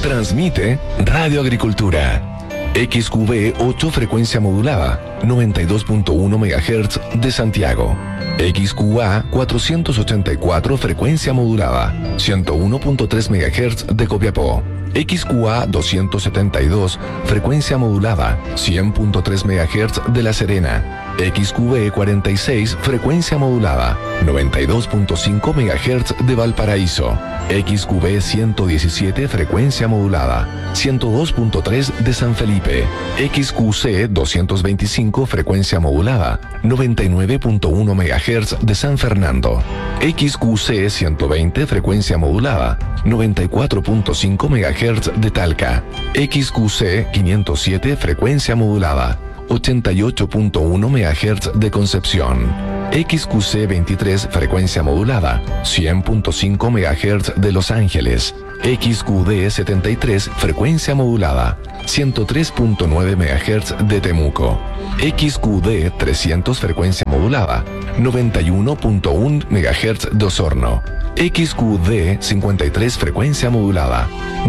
Transmite Radio Agricultura. XQB 8 frecuencia modulada, 92.1 MHz de Santiago. XQA 484 frecuencia modulada, 101.3 MHz de Copiapó. XQA 272 frecuencia modulada, 100.3 MHz de La Serena. XQB 46 frecuencia modulada, 92.5 MHz de Valparaíso. XQB 117 frecuencia modulada, 102.3 de San Felipe. XQC 225 frecuencia modulada, 99.1 MHz de San Fernando. XQC 120 frecuencia modulada, 94.5 MHz de Talca. XQC 507 frecuencia modulada, 88.1 MHz de Concepción. XQC 23 frecuencia modulada, 100.5 MHz de Los Ángeles. XQD 73 frecuencia modulada, 103.9 MHz de Temuco. XQD 300 frecuencia modulada, 91.1 MHz de Osorno. XQD 53 frecuencia modulada,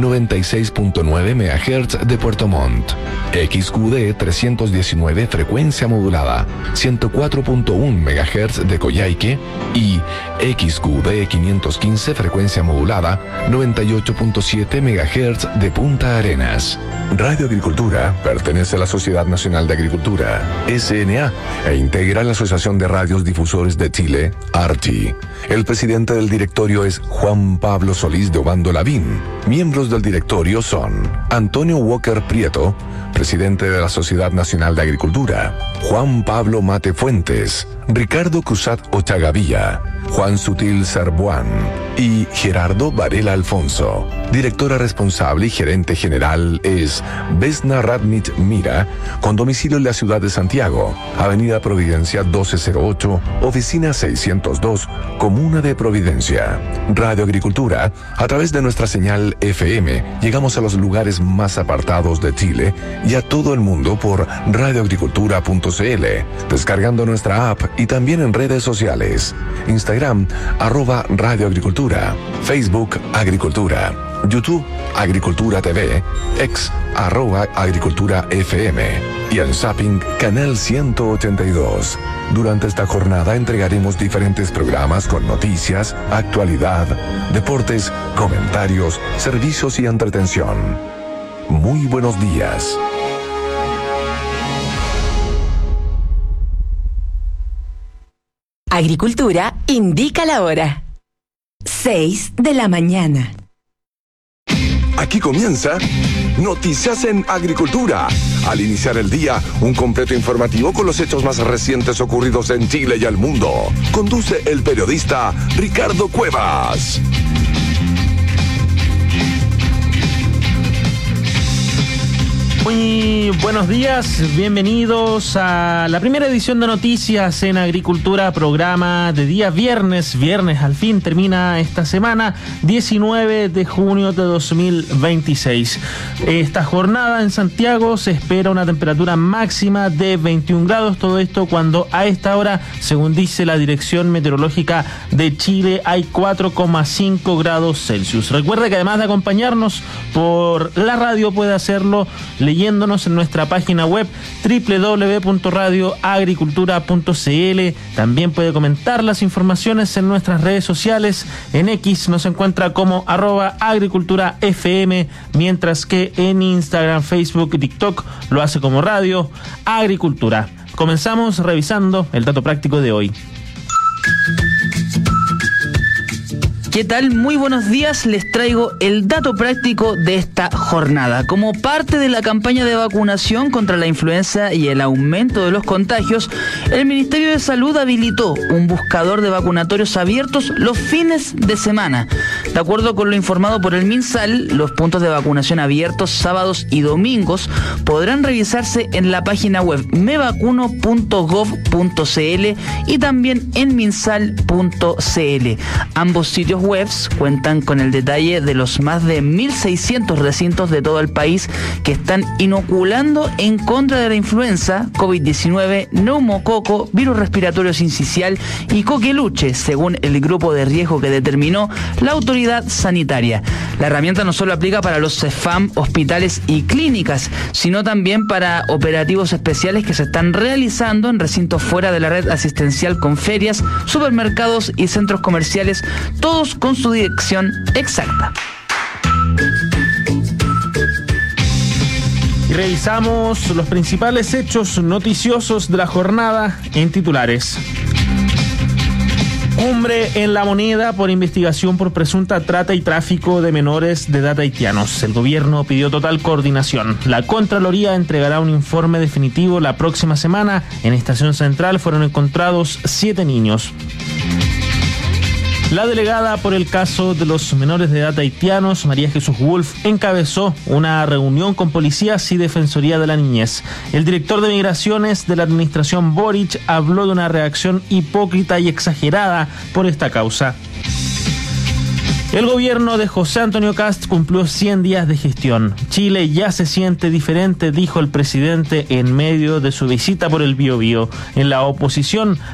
96.9 MHz de Puerto Montt. XQD 319 frecuencia modulada, 104.1 MHz de Coyhaique. Y XQD 515 frecuencia modulada, 98.7 MHz de Punta Arenas. Radio Agricultura pertenece a la Sociedad Nacional de Agricultura, SNA, e integra la Asociación de Radios Difusores de Chile, ARTI. El presidente del directorio es Juan Pablo Solís de Obando Lavín. Miembros del directorio son Antonio Walker Prieto, presidente de la Sociedad Nacional de Agricultura; Juan Pablo Mate Fuentes; Ricardo Cruzat Ochagavía; Juan Sutil Sarbuán y Gerardo Varela Alfonso. Directora responsable y gerente general es Vesna Radnich Mira, con domicilio en la ciudad de Santiago, Avenida Providencia 1208, Oficina 602, Comuna de Providencia. Radio Agricultura, a través de nuestra señal FM, llegamos a los lugares más apartados de Chile y a todo el mundo por radioagricultura.cl, descargando nuestra app y también en redes sociales. Instagram, @radioagricultura, Facebook, Agricultura, YouTube, Agricultura TV, X, @Agricultura FM y en Zapping, Canal 182. Durante esta jornada entregaremos diferentes programas con noticias, actualidad, deportes, comentarios, servicios y entretención. Muy buenos días. Agricultura indica la hora. 6 de la mañana. Aquí comienza Noticias en Agricultura. Al iniciar el día, un completo informativo con los hechos más recientes ocurridos en Chile y al mundo. Conduce el periodista Ricardo Cuevas. Muy buenos días, bienvenidos a la primera edición de Noticias en Agricultura, programa de día viernes. Viernes al fin termina esta semana, 19 de junio de 2026. Esta jornada en Santiago se espera una temperatura máxima de 21 grados, todo esto cuando a esta hora, según dice la Dirección Meteorológica de Chile, hay 4,5 grados Celsius. Recuerde que además de acompañarnos por la radio, puede hacerlo leyéndonos en nuestra página web www.radioagricultura.cl. También puede comentar las informaciones en nuestras redes sociales. En X nos encuentra como @agriculturafm, mientras que en Instagram, Facebook y TikTok lo hace como Radio Agricultura. Comenzamos revisando el dato práctico de hoy. ¿Qué tal? Muy buenos días, les traigo el dato práctico de esta jornada. Como parte de la campaña de vacunación contra la influenza y el aumento de los contagios, el Ministerio de Salud habilitó un buscador de vacunatorios abiertos los fines de semana. De acuerdo con lo informado por el MinSal, los puntos de vacunación abiertos sábados y domingos podrán revisarse en la página web mevacuno.gov.cl y también en minsal.cl. Ambos sitios webs cuentan con el detalle de los más de 1.600 recintos de todo el país que están inoculando en contra de la influenza, COVID-19, neumococo, virus respiratorio sincicial y coqueluche, según el grupo de riesgo que determinó la autoridad sanitaria. La herramienta no solo aplica para los CEFAM, hospitales y clínicas, sino también para operativos especiales que se están realizando en recintos fuera de la red asistencial con ferias, supermercados y centros comerciales, todos con su dirección exacta. Y revisamos los principales hechos noticiosos de la jornada en titulares. Cumbre en La Moneda por investigación por presunta trata y tráfico de menores de edad haitianos. El gobierno pidió total coordinación. La Contraloría entregará un informe definitivo la próxima semana. En Estación Central fueron encontrados 7 niños. La delegada por el caso de los menores de edad haitianos, María Jesús Wolf, encabezó una reunión con policías y Defensoría de la Niñez. El director de Migraciones de la administración Boric habló de una reacción hipócrita y exagerada por esta causa. El gobierno de José Antonio Kast cumplió 100 días de gestión. Chile ya se siente diferente, dijo el presidente en medio de su visita por el Biobío. En la oposición